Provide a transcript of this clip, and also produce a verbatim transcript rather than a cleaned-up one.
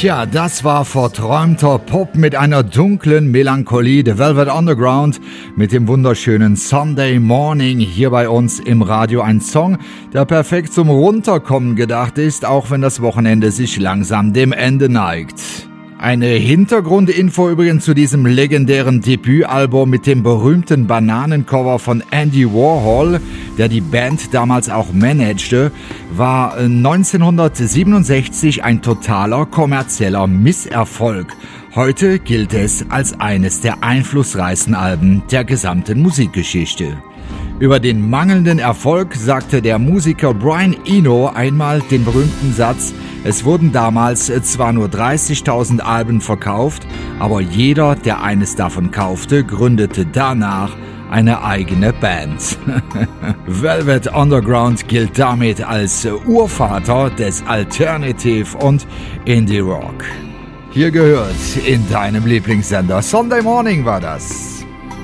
Tja, das war verträumter Pop mit einer dunklen Melancholie, The Velvet Underground mit dem wunderschönen Sunday Morning hier bei uns im Radio. Ein Song, der perfekt zum Runterkommen gedacht ist, auch wenn das Wochenende sich langsam dem Ende neigt. Eine Hintergrundinfo übrigens zu diesem legendären Debütalbum mit dem berühmten Bananencover von Andy Warhol, der die Band damals auch managte, war neunzehnhundertsiebenundsechzig ein totaler kommerzieller Misserfolg. Heute gilt es als eines der einflussreichsten Alben der gesamten Musikgeschichte. Über den mangelnden Erfolg sagte der Musiker Brian Eno einmal den berühmten Satz: Es wurden damals zwar nur dreißigtausend Alben verkauft, aber jeder, der eines davon kaufte, gründete danach eine eigene Band. Velvet Underground gilt damit als Urvater des Alternative und Indie Rock. Hier gehört in deinem Lieblingssender Sunday Morning war das.